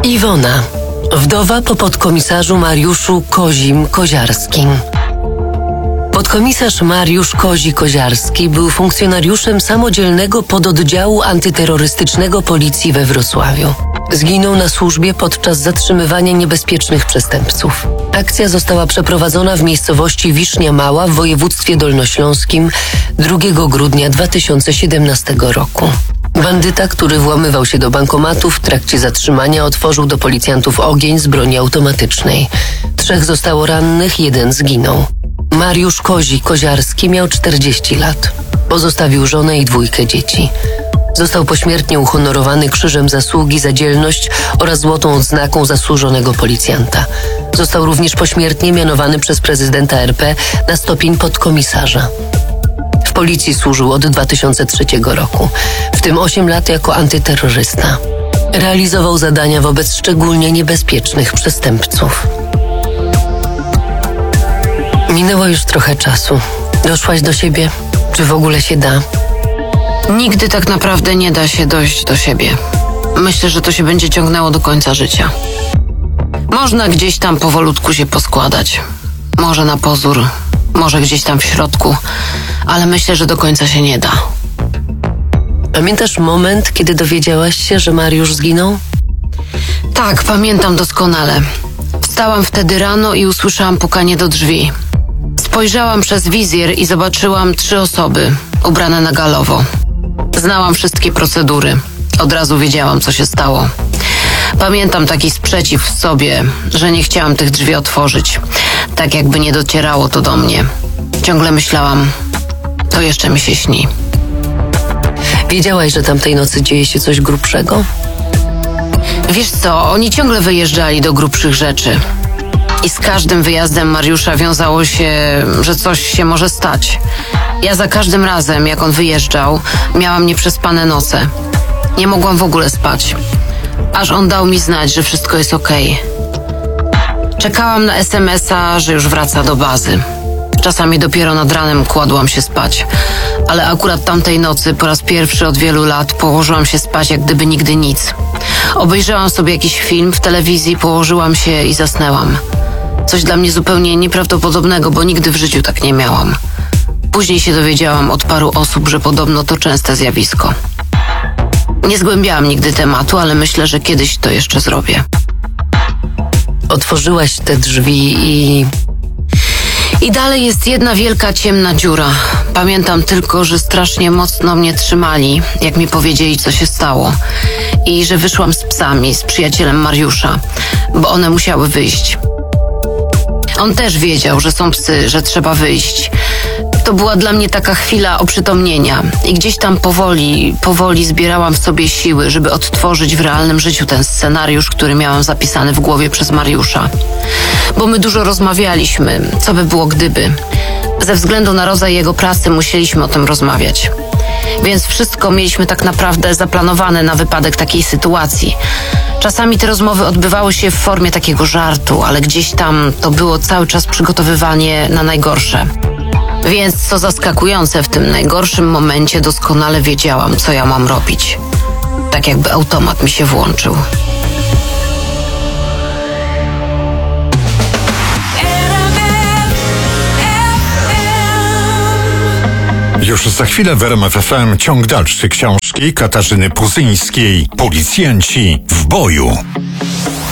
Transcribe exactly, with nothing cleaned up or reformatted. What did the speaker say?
Iwona, wdowa po podkomisarzu Mariuszu Kozim-Koziarskim. Podkomisarz Mariusz Kozi-Koziarski był funkcjonariuszem samodzielnego pododdziału antyterrorystycznego policji we Wrocławiu. Zginął na służbie podczas zatrzymywania niebezpiecznych przestępców. Akcja została przeprowadzona w miejscowości Wisznia Mała w województwie dolnośląskim drugiego grudnia dwa tysiące siedemnastego roku. Bandyta, który włamywał się do bankomatu, w trakcie zatrzymania otworzył do policjantów ogień z broni automatycznej. Trzech zostało rannych, jeden zginął. Mariusz Kozi-Koziarski miał czterdzieści lat. Pozostawił żonę i dwójkę dzieci. Został pośmiertnie uhonorowany Krzyżem Zasługi za dzielność oraz Złotą Odznaką Zasłużonego Policjanta. Został również pośmiertnie mianowany przez prezydenta R P na stopień podkomisarza. W policji służył od dwa tysiące trzeciego roku, w tym osiem lat jako antyterrorysta. Realizował zadania wobec szczególnie niebezpiecznych przestępców. Minęło już trochę czasu. Doszłaś do siebie? Czy w ogóle się da? Nigdy tak naprawdę nie da się dojść do siebie. Myślę, że to się będzie ciągnęło do końca życia. Można gdzieś tam powolutku się poskładać. Może na pozór, może gdzieś tam w środku, ale myślę, że do końca się nie da. Pamiętasz moment, kiedy dowiedziałaś się, że Mariusz zginął? Tak, pamiętam doskonale. Wstałam wtedy rano i usłyszałam pukanie do drzwi. Spojrzałam przez wizjer i zobaczyłam trzy osoby, ubrane na galowo. Znałam wszystkie procedury. Od razu wiedziałam, co się stało. Pamiętam taki sprzeciw w sobie, że nie chciałam tych drzwi otworzyć. Tak jakby nie docierało to do mnie. Ciągle myślałam, to jeszcze mi się śni. Wiedziałaś, że tamtej nocy dzieje się coś grubszego? Wiesz co, oni ciągle wyjeżdżali do grubszych rzeczy. I z każdym wyjazdem Mariusza wiązało się, że coś się może stać. Ja za każdym razem, jak on wyjeżdżał, miałam nieprzespane noce. Nie mogłam w ogóle spać. Aż on dał mi znać, że wszystko jest okej. Czekałam na es em es a, że już wraca do bazy. Czasami dopiero nad ranem kładłam się spać. Ale akurat tamtej nocy po raz pierwszy od wielu lat położyłam się spać, jak gdyby nigdy nic. Obejrzałam sobie jakiś film w telewizji, położyłam się i zasnęłam. Coś dla mnie zupełnie nieprawdopodobnego, bo nigdy w życiu tak nie miałam. Później się dowiedziałam od paru osób, że podobno to częste zjawisko. Nie zgłębiałam nigdy tematu, ale myślę, że kiedyś to jeszcze zrobię. Otworzyłaś te drzwi i... I dalej jest jedna wielka ciemna dziura. Pamiętam tylko, że strasznie mocno mnie trzymali, jak mi powiedzieli, co się stało. I że wyszłam z psami, z przyjacielem Mariusza, bo one musiały wyjść. On też wiedział, że są psy, że trzeba wyjść. To była dla mnie taka chwila oprzytomnienia i gdzieś tam powoli, powoli zbierałam w sobie siły, żeby odtworzyć w realnym życiu ten scenariusz, który miałam zapisany w głowie przez Mariusza. Bo my dużo rozmawialiśmy, co by było gdyby. Ze względu na rodzaj jego pracy musieliśmy o tym rozmawiać. Więc wszystko mieliśmy tak naprawdę zaplanowane na wypadek takiej sytuacji. Czasami te rozmowy odbywały się w formie takiego żartu, ale gdzieś tam to było cały czas przygotowywanie na najgorsze. Więc co zaskakujące, w tym najgorszym momencie doskonale wiedziałam, co ja mam robić. Tak jakby automat mi się włączył. Już za chwilę w R M F F M ciąg dalszy książki Katarzyny Puzyńskiej. Policjanci w boju.